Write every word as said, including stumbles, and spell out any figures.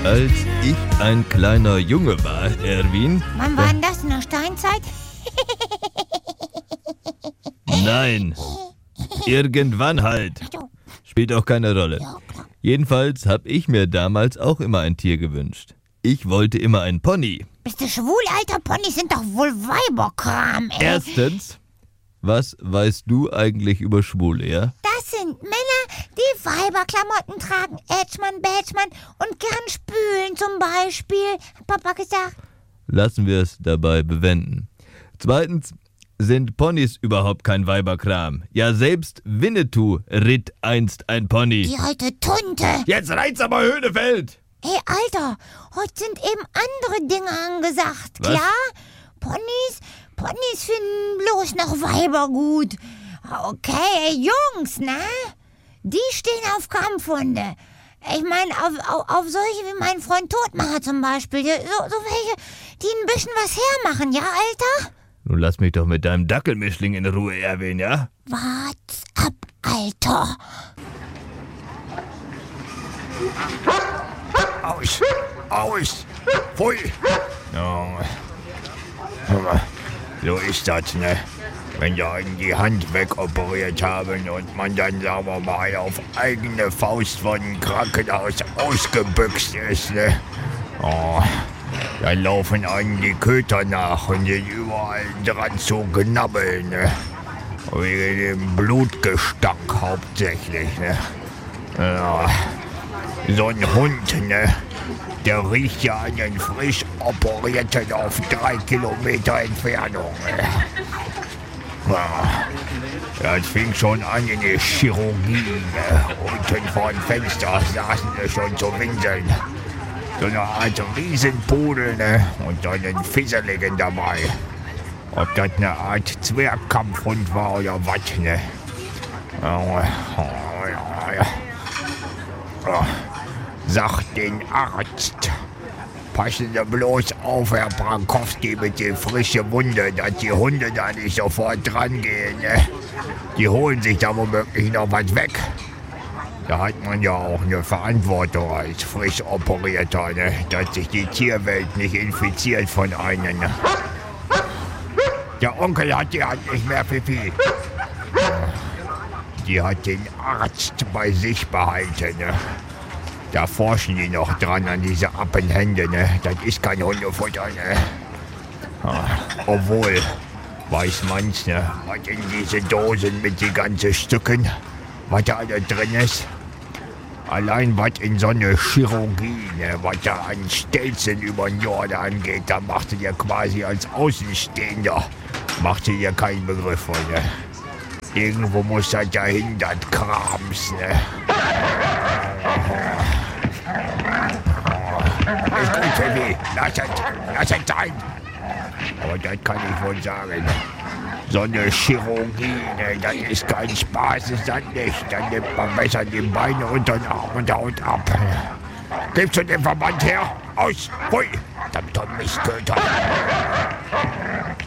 Als ich ein kleiner Junge war, Erwin... Wann war denn das? In der Steinzeit? Nein, irgendwann halt. Spielt auch keine Rolle. Jedenfalls habe ich mir damals auch immer ein Tier gewünscht. Ich wollte immer ein Pony. Bist du schwul, Alter? Ponys sind doch wohl Weiberkram, ey. Erstens, was weißt du eigentlich über Schwule, ja? Das sind Männer, die Weiberklamotten tragen. Ätschmann, Bätschmann und gern spülen zum Beispiel. Hat Papa gesagt. Lassen wir es dabei bewenden. Zweitens sind Ponys überhaupt kein Weiberkram. Ja, selbst Winnetou ritt einst ein Pony. Die alte Tunte. Jetzt reicht's aber, Höhnefeld! Hey, Alter, heute sind eben andere Dinge angesagt, Was? klar? Ponys, Ponys finden bloß noch Weiber gut. Okay, Jungs, ne? Die stehen auf Kampfhunde. Ich meine, auf, auf, auf solche wie mein Freund Todmacher zum Beispiel. So, so welche, die ein bisschen was hermachen, ja, Alter? Nun lass mich doch mit deinem Dackelmischling in Ruhe, Erwin, ja? Wart's ab, Alter. Aus! Aus! Pfui! Ja. So ist das, ne? Wenn die einen die Hand wegoperiert haben und man dann, sagen wir mal, auf eigene Faust von einem Krankenhaus ausgebüxt ist, ne? Oh, dann laufen einem die Köter nach und sind überall dran zu knabbeln, ne? Wegen dem Blutgestank hauptsächlich, ne? Ja. So ein Hund, ne? Der riecht ja an den frisch operierten auf drei Kilometer Entfernung. Ne? Ja. Das fing schon an in der Chirurgie. Ne? Unten vor dem Fenster saßen sie schon zu winseln. So eine Art Riesenpudel, ne? Und dann ein Fisseligen dabei. Ob das eine Art Zwergkampfhund war oder was, ne? Ja, ja, ja. Ja. Sagt den Arzt. Passen Sie bloß auf, Herr Brankowski, mit der frischen Wunde, dass die Hunde da nicht sofort dran gehen. Ne? Die holen sich da womöglich noch was weg. Da hat man ja auch eine Verantwortung als frisch Operierter, ne? Dass sich die Tierwelt nicht infiziert von einem. Ne? Der Onkel hat die Hand nicht mehr, Pipi. Die hat den Arzt bei sich behalten. Ne? Da forschen die noch dran an diese Appenhände, ne? Das ist kein Hundefutter, ne? Ah, obwohl, weiß man's, ne? Was in diese Dosen mit den ganzen Stücken, was da alles drin ist. Allein was in so eine Chirurgie, ne? Was da an Stelzen über den Jordan geht, da macht sie ja quasi als Außenstehender, macht sie ja keinen Begriff von, ne? Irgendwo muss das dahin, das Krams, ne? Ist gut, Baby. Lass es, lass es sein. Aber das kann ich wohl sagen. So eine Chirurgie, ne, das ist kein Spaß, ist das nicht. Dann nimmt man besser die Beine unter den Arm und haut ab. Gibst du den Verband her? Aus! Pfui! Verdammt, Mistköter!